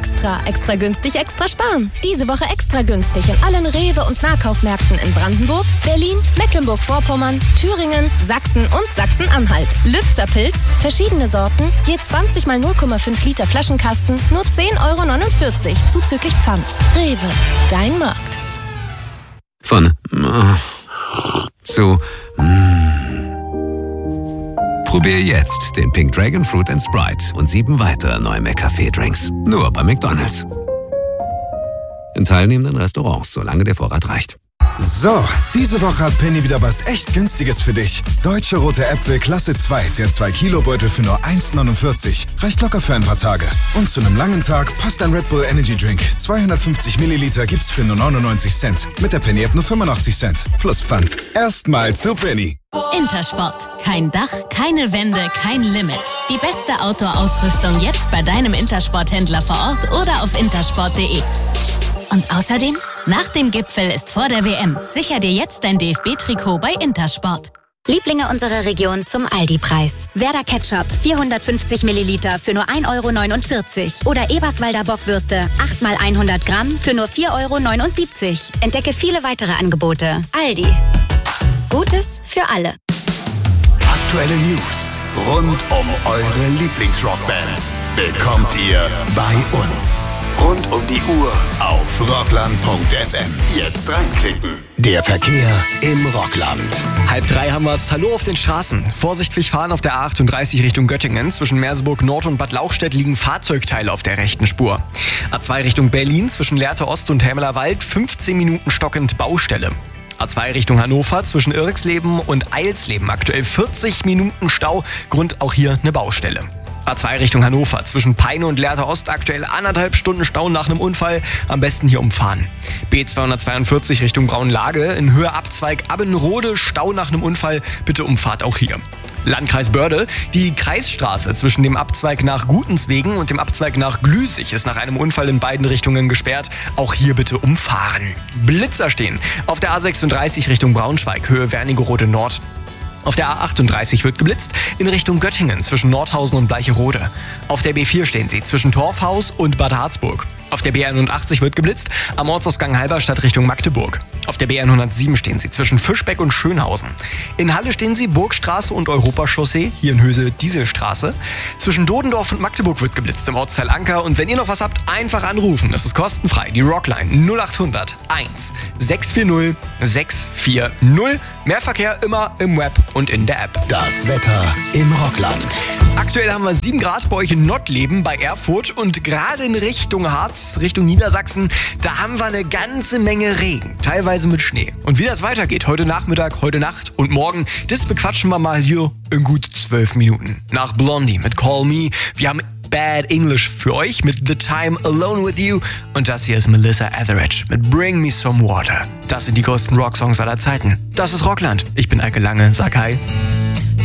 Extra. Extra günstig, extra sparen. Diese Woche extra günstig in allen Rewe- und Nahkaufmärkten in Brandenburg, Berlin, Mecklenburg-Vorpommern, Thüringen, Sachsen und Sachsen-Anhalt. Lübzer Pilz, verschiedene Sorten, je 20 mal 0,5 Liter Flaschenkasten, nur 10,49 € zuzüglich Pfand. Rewe, dein Markt. Von zu Probier jetzt den Pink Dragon Fruit & Sprite und 7 weitere neue McCafé-Drinks. Nur bei McDonald's. In teilnehmenden Restaurants, solange der Vorrat reicht. So, diese Woche hat Penny wieder was echt Günstiges für dich. Deutsche rote Äpfel Klasse 2, der 2-Kilo-Beutel für nur 1,49. Reicht locker für ein paar Tage. Und zu einem langen Tag passt ein Red Bull Energy Drink. 250 Milliliter gibt's für nur 99 Cent. Mit der Penny-App nur 85 Cent. Plus Pfand. Erstmal zu Penny. Intersport. Kein Dach, keine Wände, kein Limit. Die beste Outdoor-Ausrüstung jetzt bei deinem Intersport-Händler vor Ort oder auf intersport.de. Psst. Und außerdem, nach dem Gipfel ist vor der WM. Sicher dir jetzt dein DFB-Trikot bei Intersport. Lieblinge unserer Region zum Aldi-Preis. Werder Ketchup 450 Milliliter für nur 1,49 € oder Eberswalder Bockwürste 8 x 100 Gramm für nur 4,79 €. Entdecke viele weitere Angebote. Aldi. Gutes für alle. Aktuelle News rund um eure Lieblingsrockbands bekommt ihr bei uns. Rund um die Uhr auf rockland.fm. Jetzt reinklicken. Der Verkehr im Rockland. 2:30 haben wir es. Hallo auf den Straßen. Vorsichtig fahren auf der A38 Richtung Göttingen. Zwischen Merseburg Nord und Bad Lauchstädt liegen Fahrzeugteile auf der rechten Spur. A2 Richtung Berlin zwischen Lehrte Ost und Helmelerwald 15 Minuten stockend Baustelle. A2 Richtung Hannover zwischen Irxleben und Eilsleben aktuell 40 Minuten Stau, Grund auch hier eine Baustelle. A2 Richtung Hannover zwischen Peine und Lehrte Ost aktuell 1,5 Stunden Stau nach einem Unfall, am besten hier umfahren. B242 Richtung Braunlage in Höhe Abzweig Abbenrode, Stau nach einem Unfall, bitte Umfahrt auch hier. Landkreis Börde, die Kreisstraße zwischen dem Abzweig nach Gutenswegen und dem Abzweig nach Glüsig ist nach einem Unfall in beiden Richtungen gesperrt. Auch hier bitte umfahren. Blitzer stehen auf der A36 Richtung Braunschweig, Höhe Wernigerode Nord. Auf der A38 wird geblitzt in Richtung Göttingen zwischen Nordhausen und Bleicherode. Auf der B4 stehen sie zwischen Torfhaus und Bad Harzburg. Auf der B81 wird geblitzt am Ortsausgang Halberstadt Richtung Magdeburg. Auf der B107 stehen sie zwischen Fischbeck und Schönhausen. In Halle stehen sie Burgstraße und Europachaussee, hier in Höse Dieselstraße. Zwischen Dodendorf und Magdeburg wird geblitzt im Ortsteil Anker. Und wenn ihr noch was habt, einfach anrufen. Es ist kostenfrei. Die Rockline 0800 1 640 640. Mehr Verkehr immer im Web und in der App. Das Wetter im Rockland. Aktuell haben wir 7 Grad bei euch in Nottleben bei Erfurt und gerade in Richtung Harz, Richtung Niedersachsen, da haben wir eine ganze Menge Regen, teilweise mit Schnee. Und wie das weitergeht, heute Nachmittag, heute Nacht und morgen, das bequatschen wir mal hier in gut 12 Minuten. Nach Blondie mit Call Me, wir haben Bad English für euch mit The Time Alone With You und das hier ist Melissa Etheridge mit Bring Me Some Water. Das sind die größten Rocksongs aller Zeiten. Das ist Rockland. Ich bin Eike Lange, sag hi.